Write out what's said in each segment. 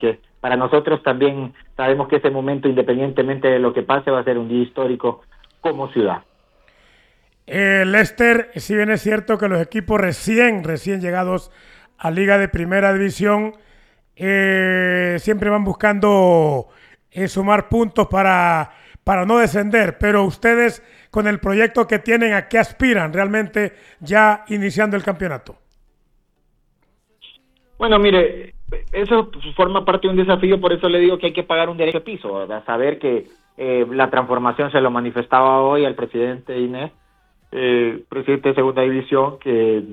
que para nosotros también sabemos que ese momento, independientemente de lo que pase, va a ser un día histórico como ciudad. Lester, si bien es cierto que los equipos recién llegados a Liga de Primera División siempre van buscando sumar puntos para no descender, pero ustedes con el proyecto que tienen, ¿a qué aspiran realmente ya iniciando el campeonato? Bueno, mire, eso forma parte de un desafío, por eso le digo que hay que pagar un derecho de piso, ¿verdad? Saber que la transformación se lo manifestaba hoy al presidente Inés, presidente de Segunda División, que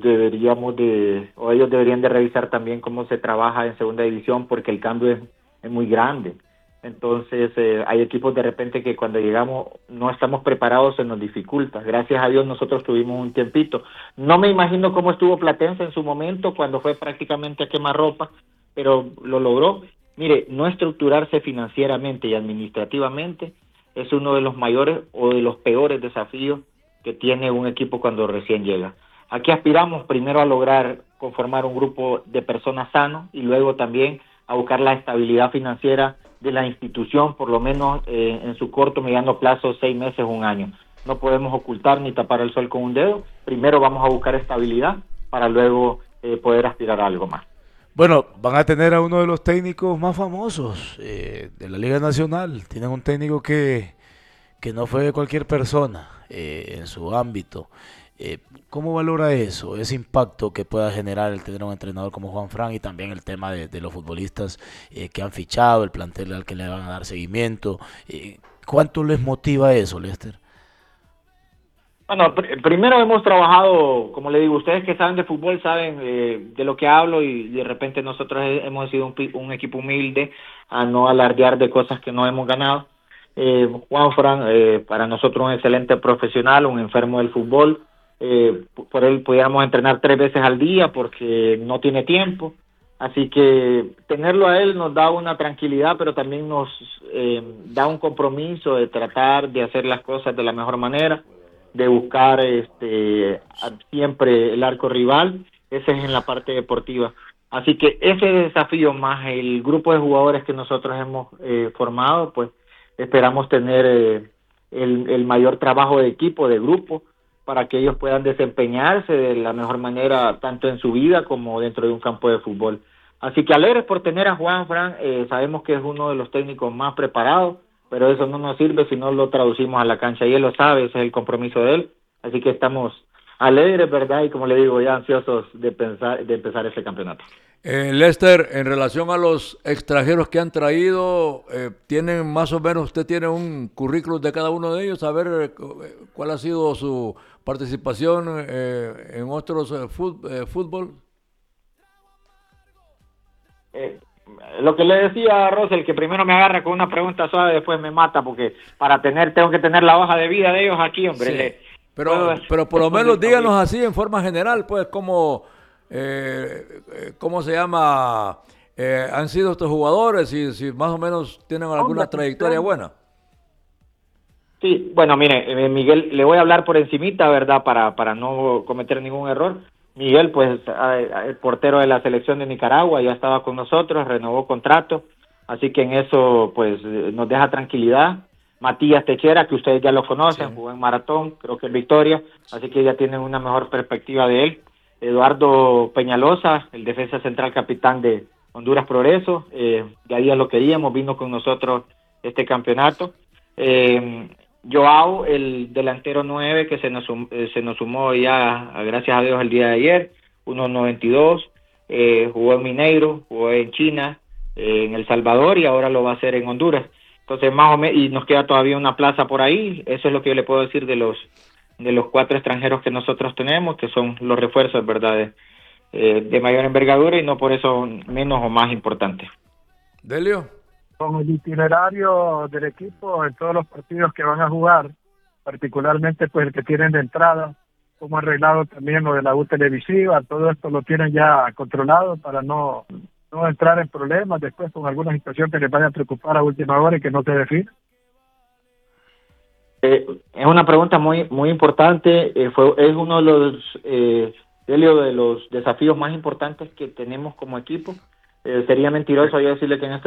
ellos deberían de revisar también cómo se trabaja en Segunda División, porque el cambio es muy grande. Entonces, hay equipos de repente que cuando llegamos no estamos preparados, se nos dificulta. Gracias a Dios nosotros tuvimos un tiempito. No me imagino cómo estuvo Platense en su momento, cuando fue prácticamente a quemarropa, pero lo logró. Mire, no estructurarse financieramente y administrativamente es uno de los mayores o de los peores desafíos que tiene un equipo cuando recién llega. Aquí aspiramos primero a lograr conformar un grupo de personas sanos y luego también a buscar la estabilidad financiera de la institución, por lo menos en su corto, mediano plazo, 6 meses, un año. No podemos ocultar ni tapar el sol con un dedo. Primero vamos a buscar estabilidad para luego poder aspirar a algo más. Bueno, van a tener a uno de los técnicos más famosos de la Liga Nacional. Tienen un técnico que no fue cualquier persona en su ámbito. ¿Cómo valora eso, ese impacto que pueda generar el tener un entrenador como Juan Fran y también el tema de los futbolistas que han fichado, el plantel al que le van a dar seguimiento? ¿Cuánto les motiva eso, Lester? Bueno, primero hemos trabajado, como le digo, ustedes que saben de fútbol saben de lo que hablo y de repente nosotros hemos sido un equipo humilde a no alardear de cosas que no hemos ganado. Juan Fran, para nosotros un excelente profesional, un enfermo del fútbol. Por él pudiéramos entrenar 3 veces al día porque no tiene tiempo. Así que tenerlo a él nos da una tranquilidad, pero también nos da un compromiso de tratar de hacer las cosas de la mejor manera, de buscar siempre el arco rival. Ese es en la parte deportiva. Así que ese desafío más el grupo de jugadores que nosotros hemos formado, pues esperamos tener el mayor trabajo de equipo, de grupo, para que ellos puedan desempeñarse de la mejor manera, tanto en su vida como dentro de un campo de fútbol. Así que alegres por tener a Juan Fran, sabemos que es uno de los técnicos más preparados, pero eso no nos sirve si no lo traducimos a la cancha, y él lo sabe, ese es el compromiso de él, así que estamos alegres, ¿verdad? Y como le digo, ya ansiosos de empezar este campeonato. Lester, en relación a los extranjeros que han traído, ¿tienen más o menos, usted tiene un currículum de cada uno de ellos? A ver cuál ha sido su participación en otros fútbol. Lo que le decía a Rosel, que primero me agarra con una pregunta suave, después me mata, porque tengo que tener la hoja de vida de ellos aquí, hombre. Sí. Pero por lo menos díganos así en forma general, pues, ¿cómo se llama? ¿Han sido estos jugadores? Si más o menos tienen alguna trayectoria buena. Sí, bueno, mire, Miguel, le voy a hablar por encimita, ¿verdad? Para no cometer ningún error. Miguel, pues, el portero de la selección de Nicaragua, ya estaba con nosotros, renovó contrato, así que en eso, pues, nos deja tranquilidad. Matías Techera, que ustedes ya lo conocen, sí, jugó en Maratón, creo que en Victoria, así que ya tienen una mejor perspectiva de él. Eduardo Peñalosa, el defensa central capitán de Honduras Progreso, ya lo queríamos, vino con nosotros este campeonato. Joao, el delantero 9 que se nos sumó ya, gracias a Dios, el día de ayer, 1.92, jugó en Mineiro, jugó en China, en El Salvador y ahora lo va a hacer en Honduras. Entonces, más o menos, y nos queda todavía una plaza por ahí. Eso es lo que yo le puedo decir de los 4 extranjeros que nosotros tenemos, que son los refuerzos, ¿verdad? De mayor envergadura y no por eso menos o más importante. Delio. Con el itinerario del equipo en todos los partidos que van a jugar, particularmente pues el que tienen de entrada, como arreglado también lo de la U televisiva, todo esto lo tienen ya controlado para no entrar en problemas después con alguna situación que les vaya a preocupar a última hora y que no se define. Es una pregunta muy muy importante. Es uno de los desafíos más importantes que tenemos como equipo. Sería mentiroso yo decirle que en este